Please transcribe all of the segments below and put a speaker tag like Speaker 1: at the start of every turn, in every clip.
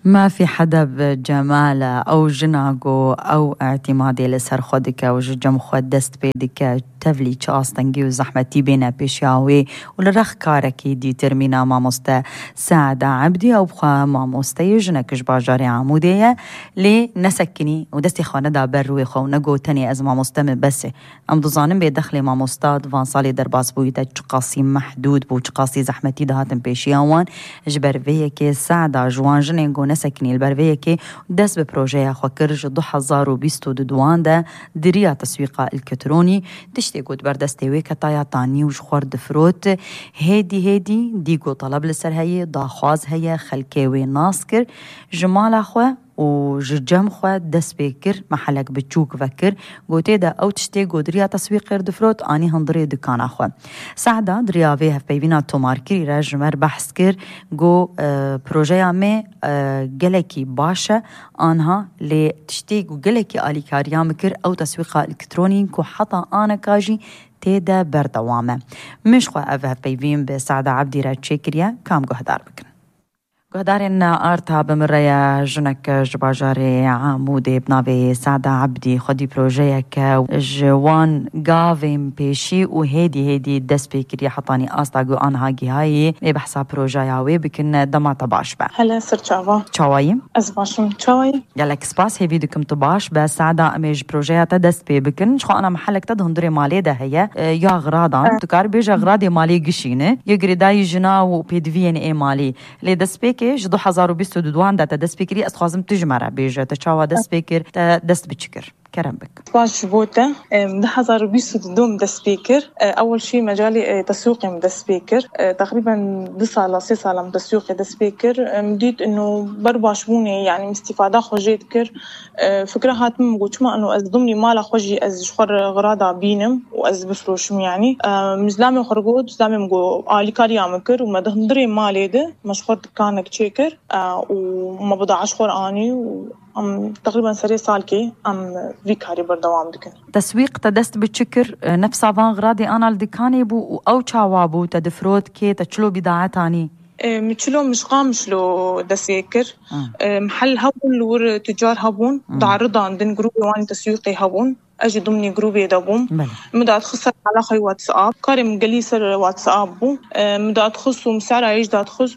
Speaker 1: ما في حدا بجمالة أو جناقو أو اعتمادي لسر خودك وججم خود دست بيدك تفلي چاستنگی و زحمتی بینه پیشیاوی و لرخ کارکی دی ترمینا ماموسته سعد عبدی او بخوا ماموسته جنکش باجاری عمودیه لی نسکنی و دستی خانه دا بر روی خو نگو تنی از ماموسته مبسه ام دوزانم به دخل ماموسته دوان سالی در باز بویده چقاسی محدود بو چقاسی زحمتی دهاتم پیشیاوان جبرویه که سعد جوان جنگو نسکنی البرویه که دست به پروژه خو کرج 2022 ده دریا تسویق الکترونی تقول بردستي كتايا طاني وش خورد فروت هيدي ديقو طلب لسر هي ضاخواز هي خلكيوي ناسكر جمال أخوة وججم خو دس بكر محلك بتشوك فكر قوتي دا او تشتي قدريا تسويق دفروت اني هندري دكان اخو سعدا دريا فيه بيبينا توماركي راجمر بحث كر جو بروجيا مي جلكي باشا انها لي تشتي جلكي الي كاريا مكر او تسويق الكتروني كو حتى انا كاجي تيدا بردوامه مش خو افه بيبين بسعدا عبدي راتشيكريا كام قهدار بكن قهدارين آرتا بمريا جنك جباجاري عمودي بنابي سعدة عبدي خدي بروجيك جوان قافم بيشي وهيدي دس بيكري حطاني آستاقو آنهاقي هاي بحسا بروجياوي بكن دما تباش با
Speaker 2: هلا سر چاوا
Speaker 1: چاواي
Speaker 2: أزباشم چاواي
Speaker 1: يالك سباس هي فيديوكم تباش بسعدة أميج بروجياتا دس بي بكن شخو أنا محلك تدهندري مالي ده هي يا غرادا تكار بيجا غرادي مالي قشينه يقري داي جنا وبيدفين اي مالي لي دس بيكي جدو 2022 دا دست بكري أسخازم تجمرة بيجا تشاوا دست بكر دست بتشكر كرم بك
Speaker 2: باش بوتا ده 2022 دست بكر أول شيء مجالي تسويقي دست بكر تقريبا 2 سال 3 سال تسويقي دست بكر مديت إنه برباش بوني يعني استفادة خجيت كر فكرة هات من قوتشما إنه أز ضمني مالا خجي أز شخر غرادا بينم وأز بفروشم يعني مزلامي خرجود مزلامي مقو آلي كاريا مكر وما دهندري مالي ده مشخور كانك تشيكر وما بضاعش خور آني تقريبا سري سالكي في كاري بردوام دكن
Speaker 1: تسويق تدست بتشكر نفس عفان غرادي أنا الدكاني بو أو تشاوابو تدفروت كي تشلو بضاعتاني
Speaker 2: متشلو مش قامشلو دسيكر محل هبون لور تجار هبون دعرضا عندن جروبي واني تسويقي هبون أجي ضمني جروبي دابون مدى تخص علاقة واتساب كارم جليسر واتساب بو مدى تخص ومسارة إيش دا تخص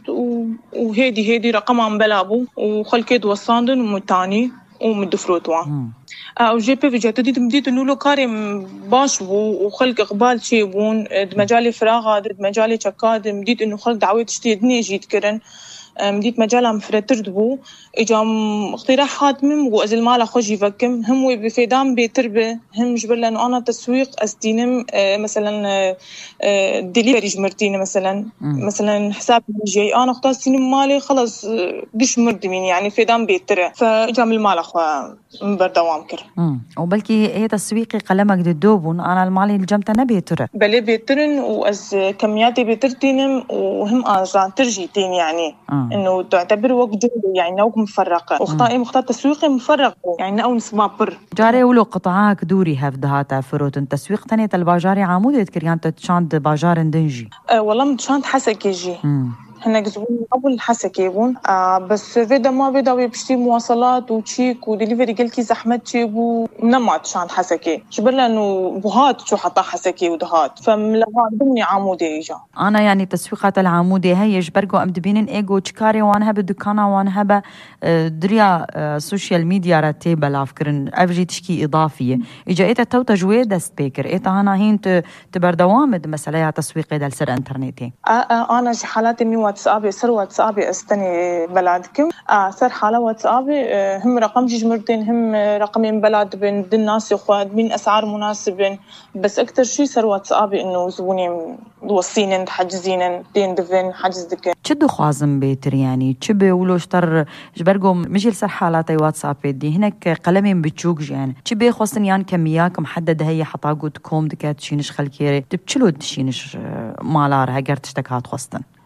Speaker 2: وهيدي رقم عم بلابو وخلكيد وصاندن ومتاني ومدفروتوان وجي بي في جات ديت إنه لو كارم باش بو وخلق إقبال شيء بون مجالي فراغ دد مجالي شكاد مديت إنه خلق دعوة تشتيدني جيت كرن مديت مجالها مفرترد بو إجام اقتراحات من وأزل مالا خوجي فكم هم بفيدام بتربة هم جبر لأنه أنا تسويق أستينم مثلا ديليفري جمرتيني مثلا حساب جاي أنا اختار سينم مالي خلص دش مردمين يعني فيدام بيترة فإجام المالا خوا بردوام كر
Speaker 1: وبلكي هي تسويقي قلمك ددوبون أنا المالي الجمتة نبيترة
Speaker 2: بلي بيترن وأز كمياتي بيترتينم وهم أزان ترجيتين يعني إنه تعتبر وقت يعني نوع مفرقة وخطأ تسويقي مفرق يعني أو نسمابر
Speaker 1: جاري ولو قطعاك دوري هفدهاتا فروت تسويق تانية الباجاري عمودة كريان تشاند باجار دنجي
Speaker 2: والله متشاند حسكي جي هنا جزبون قبل حسكيبون بس فيدا ما فيدا ويبشتي مواصلات وتشيك وديليفري قلكي زحمة تشيبو نمات شان حسكي شبرلا إنه بهات شو حطا حسكي ودهات فملغا ضمني عمودي إيجا
Speaker 1: أنا يعني تسويقات العمودي هي جبرقو أم دبينين إيجو تشكاري وانها بدكانا وانها دريا سوشيال ميديا راتي بلافكرن أفجي تشكي إضافية إجا إيتا تو تجوي دست بيكر إيتا هنا هين تبردوامد مسألة تسويقي دال سر انترنتي
Speaker 2: أنا حالاتي مي واتسابي سر واتسابي استني بلادكم سر حالة واتسابي هم رقم جمرتين هم رقمين بلاد بين الناس يخواد بين أسعار مناسبين بس أكتر شيء سر واتسابي إنه زبوني وصينن حجزينن دين دفن حجز دكن
Speaker 1: شدو خوازم بيتر يعني تشبه ولو اشتر جبرقو مجي لسر حالاتي واتساب دي هناك قلمين بتشوك يعني تشبه خوصن يان كمياك محدد هي حطاقو تكوم دكات شينش خلكيري تبتشلو تشينش مالار هاجر تشتكات خوصن
Speaker 2: خدي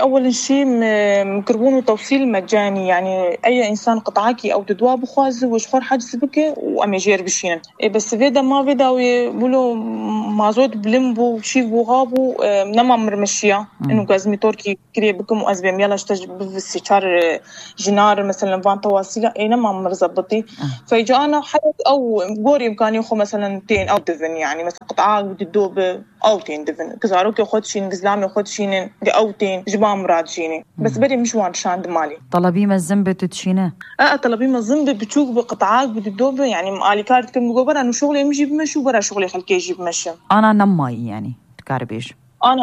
Speaker 2: أول شيء مكربون وتوصيل مجاني، يعني أي إنسان قطعكي أو تدوا بخواز وشخور حاجز بك وأميجير بشينن. بس فيدا ما فيدا ويقولوا مازود بلمبو وشي بوغابو نما مرمشيا إنه كازمي توركي كريه بكم وأزبيم يلا اشتج بالسيشار جنار مثلا فان تواصيلا نما مرزبطي. فيجا أنا حدث أو قوري إمكاني يخو مثلا تين أو دفن، يعني مثلا قطعة ودوب أو تين دفن كزاروك ياخد شين قزلام ياخد شين دي أو تين جبام مراد شيني بس بدي مش وان شاند مالي
Speaker 1: طلبي ما الزنبة تتشينه
Speaker 2: طلبي ما الزنبة بتشوك بقطعات بدوب يعني مالي كارت كم جوبر أنا شغلي مجي بمشي وبرا شغلي خلكي يجيب مشي.
Speaker 1: أنا نماي يعني تكاربيش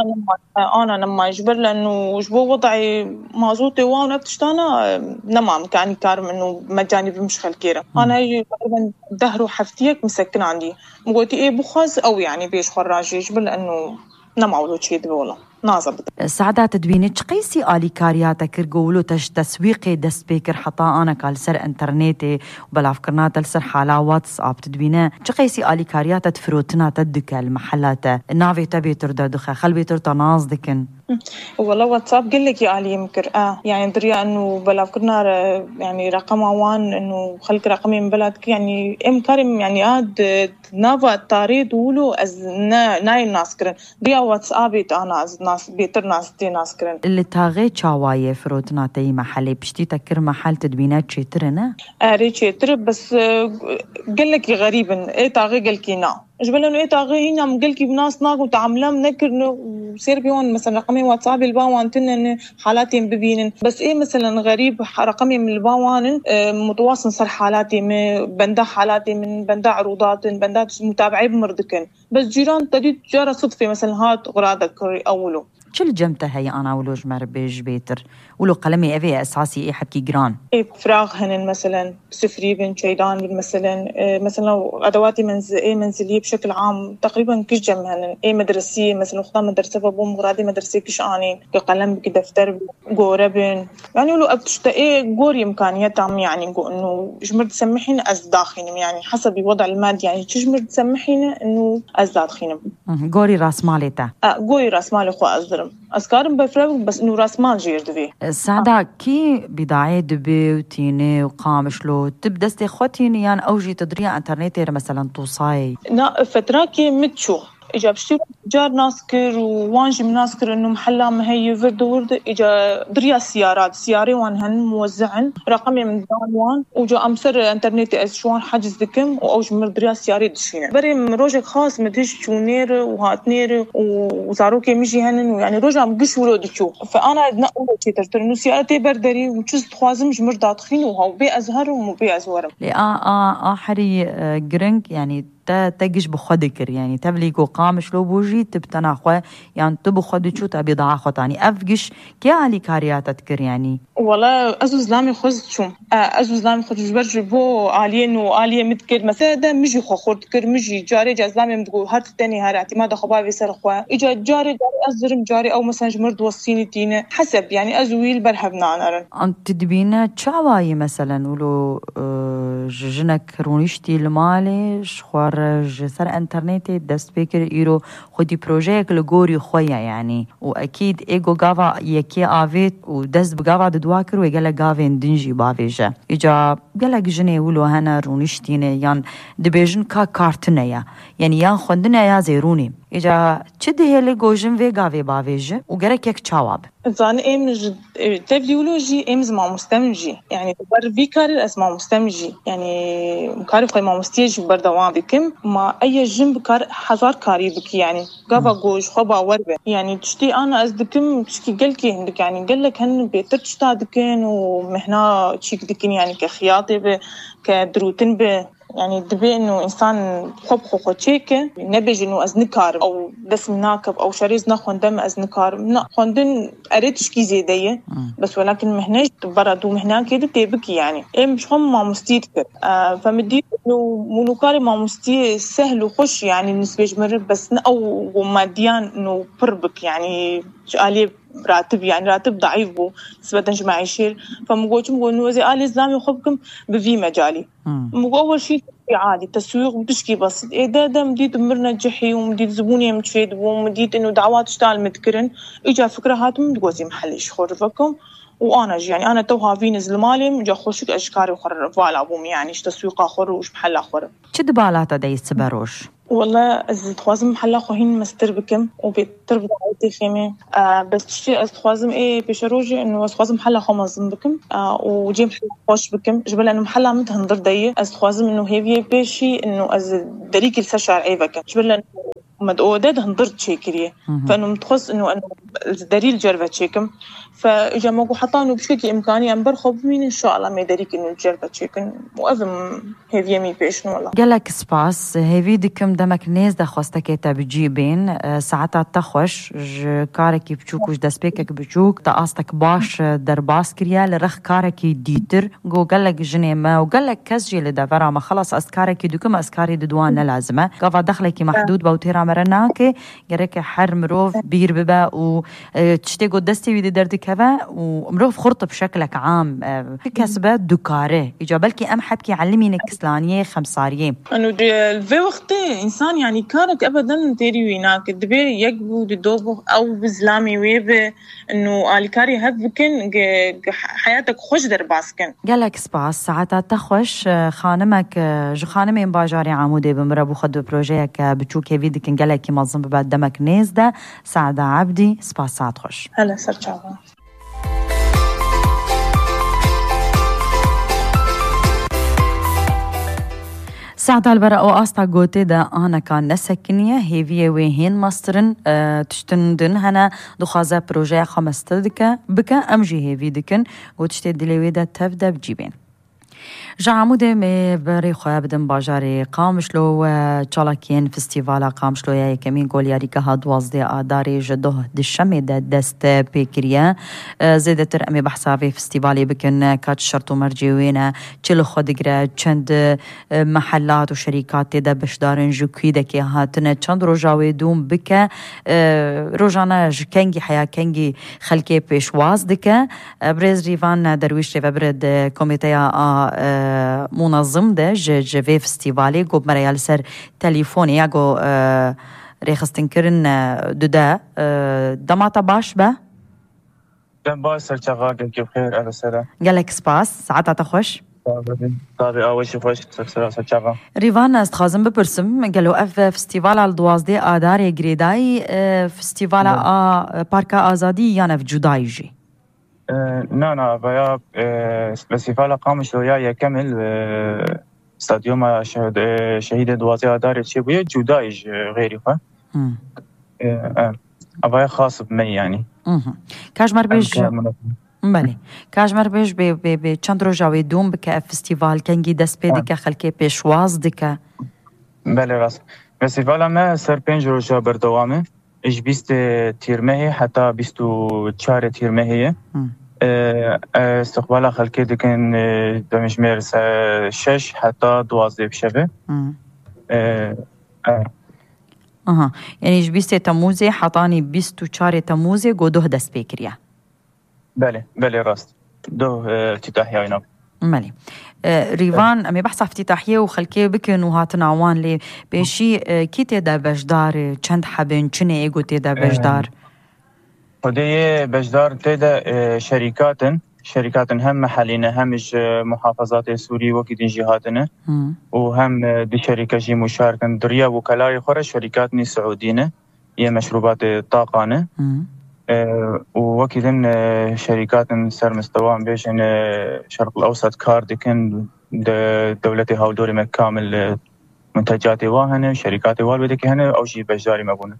Speaker 2: أنا لما يجبر لأنه جبو وضعي مازوتي وانا بتشتانا نمام كاني كارم إنه مجاني بمشخل كيرا. أنا هي تقريبا دهرو حفتيك مسكن عندي مقولتي بخاز أو يعني بيش خراجي يجبر لأنه نماولو شيء دبولا نازبط.
Speaker 1: سعادات تدويني قيسي آلي كارياتا كرقولو تسويقي دست بيكر حطا أنا كالسر انترنتي وبلا فكرنا تلسر حالا واتساب تدوينه قيسي آلي كارياتا تفروتنا تدك المحلات نافي تبي ترد دخا خلبي ترد نازدكن
Speaker 2: والله واتساب قل لك يا آلي يمكر يعني دريا إنه بلا فكرنا يعني رقم وان إنه خلك رقمي من بلدك يعني كارم يعني نافا تاريد ولو از ناي ناس كرن دريا واتسابي أنا از ناس بيتر ناس تي ناس كرن
Speaker 1: اللي تاغي شاوايه فروتنا تي محلي بشتي تكر محل تدبينات شيترنا
Speaker 2: ريتشيتر بس قل لك غريبا تاغي قل كينا جبل انه تاغي هنا مقلكي بناس ناق وتعاملام نكر وصير بيون مثلا رقمي واتساب الباوان تنن حالاتي ببينن بس مثلا غريب رقمي من الباوان متواصل صار حالاتي بندا حالاتي من بندا عروضات بندات متابعي بمردكن بس جيران تدي جاره صدفه مثلا هات غرادك اولو
Speaker 1: شل جمتها هي أنا ولوج مربيج بيتر ولو قلمي أبي أساسي حكي جران
Speaker 2: فراغ هنن مثلا سفري بن شيدان مثلا أدواتي منزلية بشكل عام تقريبا كش جم هنن مدرسية مثلا أختار مدرسة بابوم غرادي مدرسة كش آنين كقلم كدفتر جوربن يعني ولو أبتشتى جوري إمكانيات عم يعني إنه جمر تسمحين أزداخين يعني حسب الوضع المادي يعني تجمر تسمحين إنه أزداخين
Speaker 1: جوري راس مالي تا
Speaker 2: جوري راس مالي خو أذكارم بفرق بس إنه راس مال جير دبي
Speaker 1: سعدا كي بداية دبي وتيني وقامش له تبدأ استخوتيني يعني أوجي تدريا انترنتي مثلا توصاي
Speaker 2: نا فترة كي متشو إجا بشتري جار ناسكر ووانجي مناسكر إنه محلا ما هي ورد إجا دريا سياري وانهن موزعن رقمي من دانوان وجا أمسر انترنتي أشوان حجز دكم وأوج من دريا سياري دشينه بري من روجك خاص مدهش شونير وهاتنير وزاروكي مجي هنن ويعني روجا مقش ولو دشو فأنا نقول شيء ترتر إنه سيارتي بردري وتشز خوازم جمر داتخين وهاو بي أزهر ومبي أزورم
Speaker 1: حري جرينك يعني تجش بخدكر يعني تبليكو قامش لو بوجي تبتنا خو يعني تبو خدشو تبي ضاع خطاني افجش كي علي كاريات تذكر يعني
Speaker 2: والله ازوز لامي خذ ازوز لامي خذ برج بو علين وعليه متكد مثلا ده مجي خورد كر مجي جاري جازلامي متقول هات الثاني هار اعتماد خبابي سر خو اجا جاري ازرم جاري او مثلا جمرد وصيني تينا حسب يعني ازويل برهبنا انا
Speaker 1: انت تدبينا تشاواي مثلا ولو جنك رونيشتي المالي شخوار سر انترنتي دست بكر ايرو خودي بروجيك لغوري خويا يعني واكيد ايجو غافا يكي افيت ودست بغافا دواكر ويقال غافين دنجي بافيجا اجا قال جني ولو هنا رونشتينه يعني دبيجن كارتنيا يعني يا خوندنا يا زيروني اجا تشدي هلي جوجن في غافي بافيجا وغرك يك تشاواب
Speaker 2: زان تفليولوجي امز ما مستمجي يعني بر فيكار اسمه مستمجي يعني مكارف ما مستيج بردوام بكم ما اي جنب كار حزار كاري بك يعني غافا جوج خبا وربه يعني تشتي انا ازدكم تشكي قلكي عندك يعني قال لك هن بيتر تشتادكن ومهنا تشيك دكن يعني كخياطه كدروتن به يعني دبي إنه إنسان خب خوتشيك نبيج إنه أزنكار أو دسم ناكب أو شريز نخون دم أزنكار نا خوندن أريدش كي زيدية بس ولكن مهناش بردو مهنا كده تبكي يعني مش هم ما مستيتك فمدي إنه منوكاري ما مستي سهل وخش يعني بالنسبة جمرة بس أو ماديان إنه بربك يعني عليه راتب يعني راتب ضعيف بو نسبة جماعي شير فمقولش إنه زي آل إسلامي خبكم بفي مجالي أول شيء عادي تسويق بتشكي بسيط ده مديد مرنا جحي ومديد زبوني متفيد ومديد إنه دعوات اشتغل متكرن إجا فكرة هات من جوزي محلي شخور فكم وأنا يعني أنا توها فينز المالي جا خوشك أشكاري وخر فالا بوم يعني إيش تسويق آخر وإيش محل آخر.
Speaker 1: شد بالات داي سبروش.
Speaker 2: والله أزت خوازم محل خوهين مستر بكم وبيترب دعوتي خيمة بس تشتي خوازم إيه بيشروجي إنه خوازم محل خوازم بكم وجي محل خوش بكم جبل إنه محل عم تهندر داي خوازم إنه هي بيشي إنه دريك السشعر أي بكم جبل إنه مدقودة هندرت شيكريه فإنه متخص إنه الدليل جربت شيكم فإجا موجو حطانه بشكل إمكاني أمبر خب مين إن شاء الله ما يدريك إنه جربت شيكن وأذم هذي مي بيشنو والله.
Speaker 1: قالك سباس هذي دكم دمك ناس دخوستك تبجيبين ساعتها تخوش كاركي بتشوك وش دسبيكك بتشوك تقاستك باش درباس كريا لرخ كاركي ديتر جو قالك جنيمة وقالك كسجي لدفرا ما خلص أسكاركي دكم أسكاري ددوان لازمة قفا دخلكي محدود بوتيرا مرناكي قالك حر مروف بير ببا وتشتيقو دستي ويدي دردك هذا ومروف خرط بشكلك عام كسبات دكاره إجابلكي أم حبكي علمينك كسلانية خمسارية
Speaker 2: أنه في وقت إنسان يعني كارك أبدا تيري ويناك دبي يقبو ددوبو أو بزلامي ويبه إنه الكاري هبكن حياتك خوش درباسكن.
Speaker 1: قالك سباس ساعتها تخوش خانمك جو خانمي باجاري عمودي بمربو خدو بروجيك بتشوك فيديك قالك يمظم ببعد دمك نيز ده سعدة عبدي سباس ساعت خوش.
Speaker 2: هلا سرچاوا.
Speaker 1: ساعة البرا واسطا قوتي دا أنا كان نسكنية هيفية وهين مصرن تشتندن هنا دخازة بروجيه 5 دكا بكا أمجي هيفي دكن وتشتي دليوي دا تبدا بجيبين جعمودة بري خواه بدن باجاري قامشلو چالاكين فستيفالا قامشلو يا كمين قول ياريكا هادوازدي آداري جدوه دشمي دا دست بيكريا زيدتر امي بحثاوي فستيفالي بكن كات شرطو مرجيوينة چلو خودگره چند محلات وشركات دا بشدارن جوكي دكي هاتن چند روجاوي دوم بكا روجانا جكنگي حيا كنگي خلقي بيشواز دكا بريز ريفان درويش ريفا برد كوميتيا منظم ده جوی فستیوالی گوب مريال سر تليفوني یا گو ریخستن کرن دودا دماتا باش با
Speaker 3: دم باش سر چغا گل بخير على سلام
Speaker 1: قالك سباس ساعتها تخوش
Speaker 3: طابي اول شي خوش سر چغا
Speaker 1: ريفان استخازم بپرسم قالوا اف فستیوال ال 12 آذار گریدای فستیوال باركا آزادی یا نف جدای جی
Speaker 3: نا بيا فستيفال قامش لو يا كمل استاديوم شهيد دوازي دار تشيبويه جودايج غيري فا ابايا خاص بمي يعني
Speaker 1: كاجمر بيج بله كاجمر بيج ب چند روجاوي دوم بك فستيفال كنجي دست بيدك خلكي بيشواز دك
Speaker 3: بله راس فستيفال ما سر 5 روجا بردوامه ايش بيست تيرمه حتى بيستو 4 تيرمه استقبال خلقی دکن دمشمیر 6 حتی 12 بشبه
Speaker 1: يعني ايش بيستي تموزي حطاني بيستو 4 تموزي قودوه دست بيكريا
Speaker 3: بله راست دو افتتاحية هنا
Speaker 1: مالي ريفان امي بحث افتتاحية وخلكي بكن وهاتنا عوان لي بيشي كي تيدا بجدار چند حبن چنه ايگو تيدا بجدار
Speaker 3: خديه بجدار تيدا شركات هم محلين همش محافظات سوري وكيدين جهاتنا وهم دي شركة جي مشاركة دريا وكلاي خورة شركاتني سعودينة هي مشروبات طاقانة وكيدين شركات سر مستوى بيشن شرق الأوسط كاردكن دولتي هاودوري مكامل منتجاتي واهنة شركاتي والبدكي هنا أو شي بجداري مبونة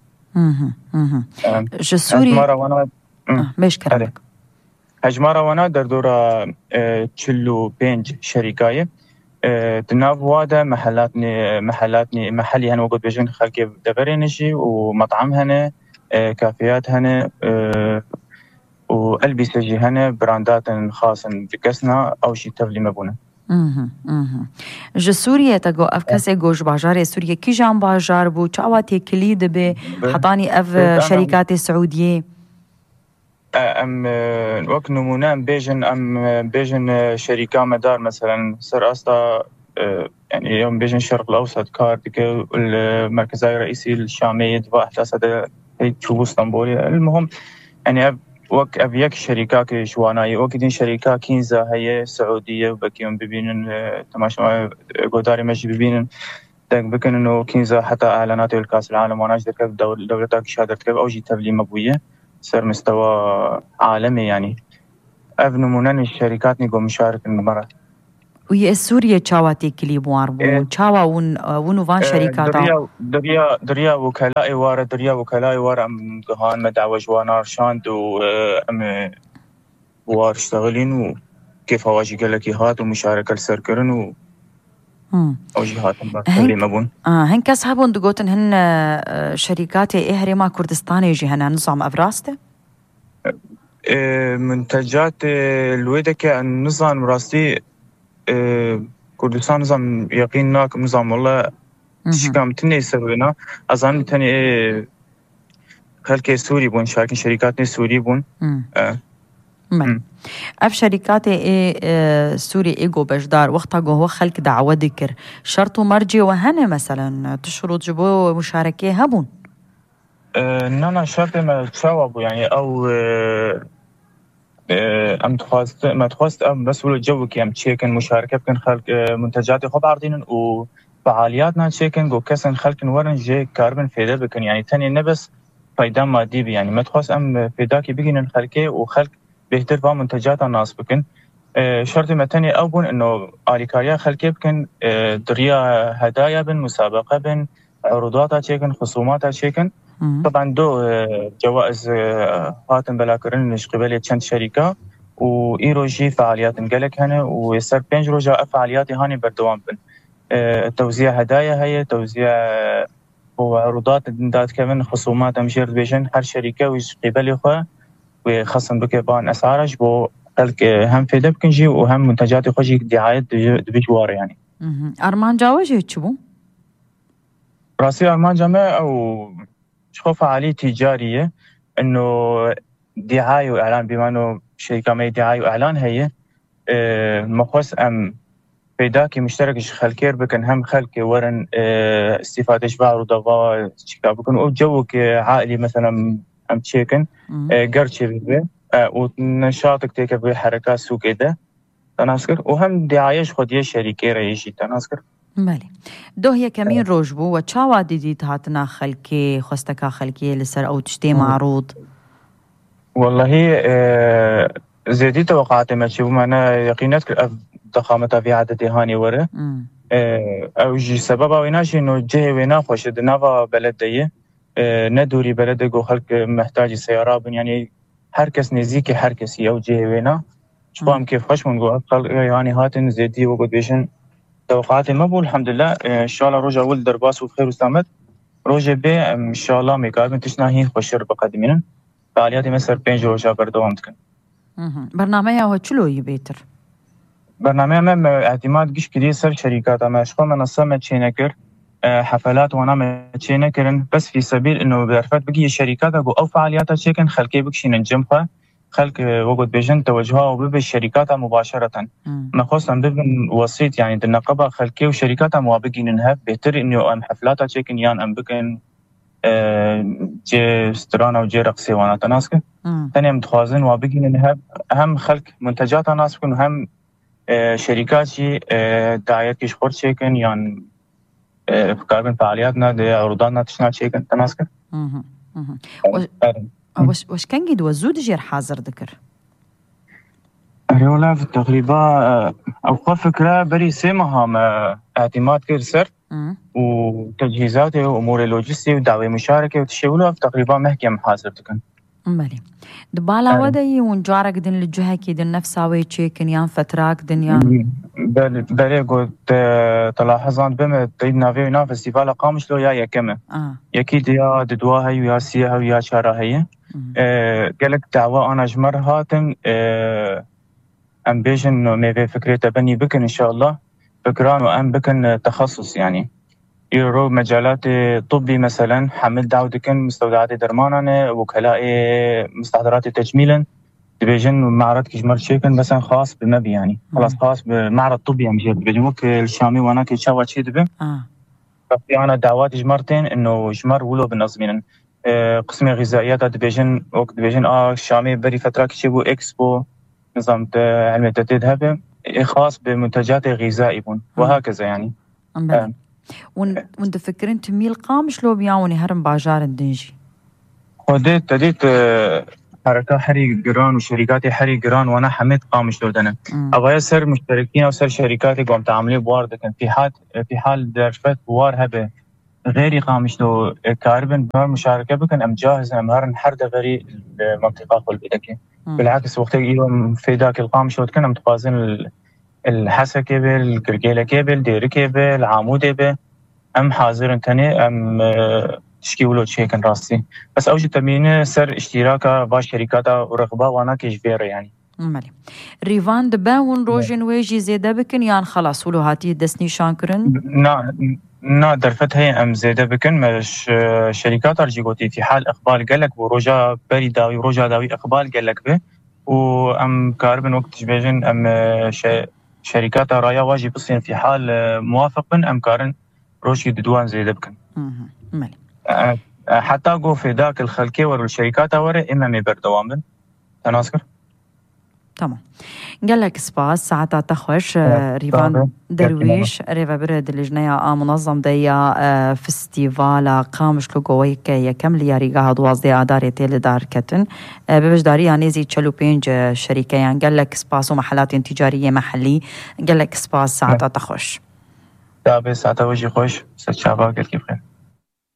Speaker 1: جسوري مش كرامك
Speaker 3: هجمارا وانا در دورا 45 شركاية تناف وادا محلي هنا وقت بيجن خلقي دبرينشي ومطعم هنا كافيات هنا وألبسة جي هنا براندات خاصة بكسنا أو شي تفلي مبونة
Speaker 1: جسورية تقو أف كسي قوش باجار سوريا كي جان باجار بو چاواتي كليد بي حطاني أف شركات سعودية
Speaker 3: ام وقت نمونه بيجن شركة مدار مثلا سر استا يعني يوم بيجن الشرق الأوسط كاردك المركزي الرئيسي الشامي دفاع إحداث هذا تشوفوا اسطنبول. المهم يعني وك أبيك شركات شواناي وكدين شركات كينزا هي سعودية وبكيهم ببينن تماشى قداري ماشي ببينن بكن إنه كينزا حتى إعلانات الكأس العالم وأنا أجدر كيف دولتك شهادت كيف أوجي تبلي مبوية صار مستوى عالمي يعني أبنمونن الشركات نيجو مشارك المرة
Speaker 1: ويا سوريا تشاواتي كليب واربون تشاوا ونو فان شركات
Speaker 3: دريا وكلاء وارا أم جهان مدعوة جوانار شاند وأم وار اشتغلين وكيف هواجي قالك هات ومشاركة السركرن و أو جهات اللي مبون
Speaker 1: هن كسبون دقوتن هن شركات إهرما كردستان يجي هنا نظام أفراسته
Speaker 3: منتجات الويدك النظام راستي كردستان نظام يقيننا نظام والله شكام تني يسوينا أظن تاني خلك سوري بون شاركين شركاتنا سوري بون
Speaker 1: اف شركات سوري ايجو بجدار وقتها هو خلق دعوة ذكر شرط مرجي وهنا مثلا تشرط جبو مشاركة هبون
Speaker 3: نانا شرط ما تشاوبوا يعني او ما تخواست مسؤول الجو كيام تشيكن مشاركة بكن خلق منتجات خب عارضين وفعالياتنا تشيكن جو كسن خلق ورن جي كاربن فيدا بكن يعني تاني نبس فايدة مادي يعني ما تخواست فيداكي بيجين الخلقية وخلق بهتر با منتجات الناس بكن شرط متني أبون إنه آليكاريا خلقي بكن دريا هدايا بن مسابقة بن عروضات تشيكن خصومات تشيكن طبعا دو جوائز هاتن بلاكرن نش قبل چند شركة وإيروجي فعاليات نقلك هنا ويسر 5 رجاء فعاليات هاني بردوام بن توزيع هدايا هي توزيع وعروضات دات كمان خصومات أمجير بيجن هر شركة ويش قبل إخوة وخاصة بكبان أسعارش بو خلق هم فيدا بكنجي وهم منتجات خوشي دعاية بجوار يعني
Speaker 1: أرمان جاوجه تشبو؟
Speaker 3: راسي أرمان جامع أو شخو فعالية تجارية إنه دعاية وإعلان بما إنه شركة ما دعاية وإعلان هي مخص أم فيداكي مشتركش خلكير بكن هم خلق ورن استفادة بعض وضغط شكا بكن وجوك عائلي مثلا أم تشيكن قرشي بيه ونشاطك تيكا بيه حركات سوق إده تناسكر وهم دعايش خودية شركة رئيشي تناسكر
Speaker 1: مالي دو هي كمين روجبو وچاوا ديديت هاتنا خلكي خستكا خلكي لسر أو تشتي معروض
Speaker 3: والله زيدي توقعاتي ما تشوف معنا يقينات ضخامتها في عدد هاني ورا أو جي سببا ويناشي إنه جه وينا خوش دنافا بلدية ندوري بلدك وخلق محتاج سيارات يعني هركس نزيكي هركس يوجه وينا شفام كيف خوش من قوة يعني هاتن زيدي وقد بيشن توقعاتي ما بقول الحمد لله إن شاء الله رجع ولد درباس وبخير وسلامت رجع بي إن شاء الله ميقابل تشناهين خوشر بقدمين فعالياتي مثل 5 رجع بردوام تكن
Speaker 1: برنامجها هو شلو يبيتر
Speaker 3: برنامج ما اعتماد قش كدي سر شركات ما شخو منصة ما تشينكر حفلات وانا ما تشينكرن بس في سبيل انه بعرفت بقي شركات او فعاليات تشيكن خلقي بكشين نجمها خلق وقت بيجن توجهها وبالشركات مباشرة ما خصنا ببن وسيط يعني النقابة خلقي وشركاتها موابقين انها بيهتر انه ام حفلات تشيكن يان ام بكن جي سترانا وجي رقصي وانا تناسك ثانيا متخازن وابقين انها اهم خلق منتجات ناس بكن وهم شركات شي دعايات كيش خور تشيكن يعني كاربن فعالياتنا دي عروضاتنا تشنا تشيكن تناسك
Speaker 1: وش كان قد وزود جير حاضر ذكر
Speaker 3: ريولا في التقريبا أو فكرة بري سيمها اعتماد كيرسر وتجهيزات وأمور اللوجستي ودعوة مشاركة وتشيولها في تقريبا محكم حاضر ذكر
Speaker 1: مالي دبالا ودي ونجارك دين الجهة كي دين نفسها ويتشيكن يان فتراك دين يان
Speaker 3: بلي قلت تلاحظان بما تيدنا فينا فستيفال قامش لو يا يكمه يكيد يا ددواها ويا سيها ويا شارهية قالك دعوة أنا جمر هاتن أمبيجن ميفي فكرة تبني بكن إن شاء الله فكران وأم بكن تخصص يعني يرو مجالات طبي مثلا حمل دعوة كن مستودعات درمانا وكلاء مستحضرات تجميلا دبيجن معرض كجمر شيكن مثلا خاص بمبي يعني خلاص خاص بمعرض طبي يعني دبيجن وك الشامي وانا كيشاوى شي دبي ففي انا دعوات جمرتين انه جمر ولو بالنظمين قسم غذائيات دبيجن وك دبيجن الشامي بري فتره كيشبو اكسبو نظام علم التدريب هبه خاص بمنتجات غذائي وهكذا يعني
Speaker 1: وانت فكرين تميل قامش لو بيعوني هرم باجار الدنجي
Speaker 3: وديت تديت حركة حري جران وشركات حري جران وانا حميت قامش لو دنا ابغى يصير مشتركين او صير شركات قام تعاملين بوار كان في حال درفت بوار هبه غيري قامش لو كاربن بار مشاركه بكن ام جاهز ام هرن حرده غيري المنطقه كل بيدك بالعكس وقت يوم في ذاك القامش لو كنا متقازن الحسا كيبل الكركيله كيبل دير كيبل عمود به ام حاضر تاني ام تشكيولو شيكن راسي بس اوجد تمينه سر اشتراكا با شركاتا ورغبه وانا كيجبير يعني
Speaker 1: مالي ريفان دباون روجن ويجي زياده بكن يعني خلاص ولو هاتي دسني شانكرن
Speaker 3: نا درفت هي ام زياده بكن مش شركات ارجيغوتي في حال اقبال قالك وروجا بري داوي وروجا داوي اقبال قالك به وام كاربن وقت جبيجن ام شركات رايا واجب بصين في حال موافقن ام كارن روشي ددوان زياده بكن
Speaker 1: مالي
Speaker 3: حتى قو في ذاك الخلكي والشركات ورا إما ميبر دوامن تناسكر
Speaker 1: تمام قال لك سباس ساعتها تخوش ريفان درويش ريفا برد اللجنة منظم ديا فستيفالا قامش لقويك يكمل يا ريقا هدواز دي آداري تيل دار كتن ببجداري يعني زي تشلو بينج شركة يعني قال لك سباس ومحلات تجارية محلي قال لك سباس ساعتها تخوش
Speaker 3: تابي ساعتها وجي خوش ستشابا قل كيف خير